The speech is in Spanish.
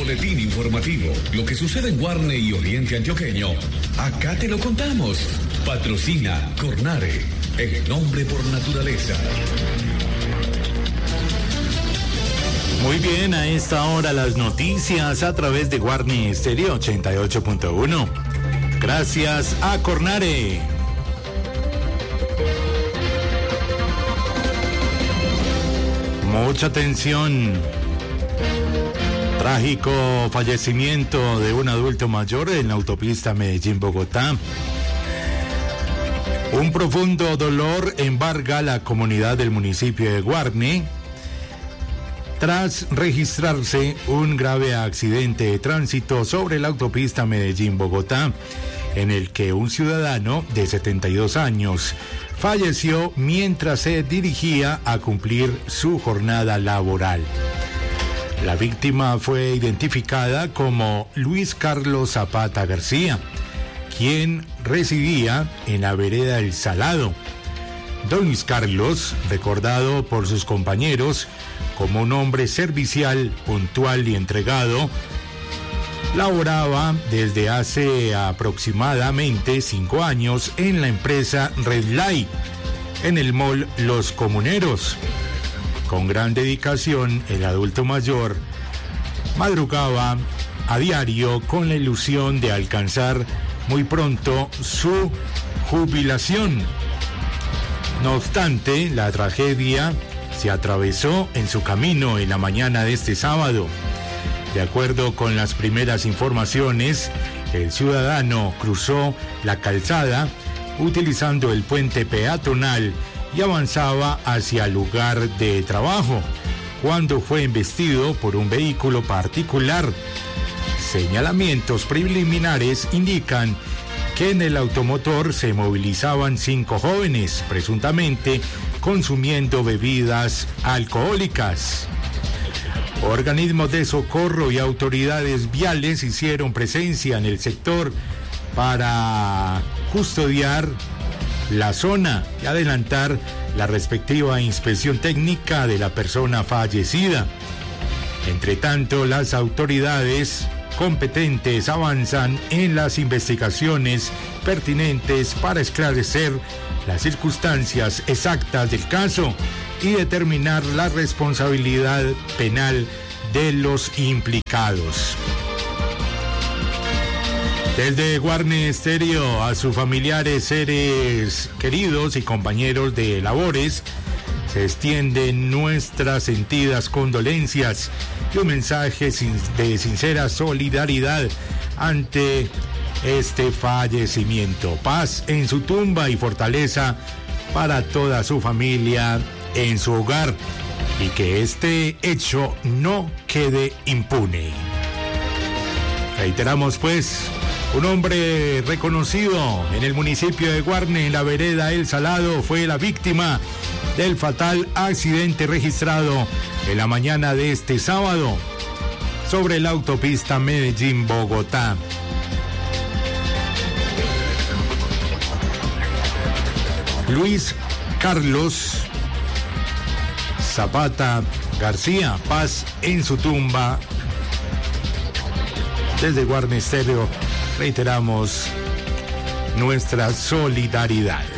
Boletín informativo. Lo que sucede en Guarne y Oriente Antioqueño, acá te lo contamos. Patrocina Cornare, el nombre por naturaleza. Muy bien, a esta hora las noticias a través de Guarne Estéreo 88.1. Gracias a Cornare. Mucha atención. Trágico fallecimiento de un adulto mayor en la autopista Medellín-Bogotá. Un profundo dolor embarga la comunidad del municipio de Guarne tras registrarse un grave accidente de tránsito sobre la autopista Medellín-Bogotá, en el que un ciudadano de 72 años falleció mientras se dirigía a cumplir su jornada laboral. La víctima fue identificada como Luis Carlos Zapata García, quien residía en la vereda El Salado. Don Luis Carlos, recordado por sus compañeros como un hombre servicial, puntual y entregado, laboraba desde hace aproximadamente 5 años en la empresa Red Light, en el mall Los Comuneros. Con gran dedicación, el adulto mayor madrugaba a diario con la ilusión de alcanzar muy pronto su jubilación. No obstante, la tragedia se atravesó en su camino en la mañana de este sábado. De acuerdo con las primeras informaciones, el ciudadano cruzó la calzada utilizando el puente peatonal y avanzaba hacia el lugar de trabajo, cuando fue embestido por un vehículo particular. Señalamientos preliminares indican que en el automotor se movilizaban 5 jóvenes, presuntamente consumiendo bebidas alcohólicas. Organismos de socorro y autoridades viales hicieron presencia en el sector para custodiar la zona y adelantar la respectiva inspección técnica de la persona fallecida. Entre tanto, las autoridades competentes avanzan en las investigaciones pertinentes para esclarecer las circunstancias exactas del caso y determinar la responsabilidad penal de los implicados. Desde Guarne Estéreo a sus familiares, seres queridos y compañeros de labores, se extienden nuestras sentidas condolencias y un mensaje de sincera solidaridad ante este fallecimiento. Paz en su tumba y fortaleza para toda su familia en su hogar, y que este hecho no quede impune. Reiteramos pues, un hombre reconocido en el municipio de Guarne, en la vereda El Salado, fue la víctima del fatal accidente registrado en la mañana de este sábado sobre la autopista Medellín-Bogotá. Luis Carlos Zapata García, paz en su tumba. Desde Guarne Estéreo reiteramos nuestra solidaridad.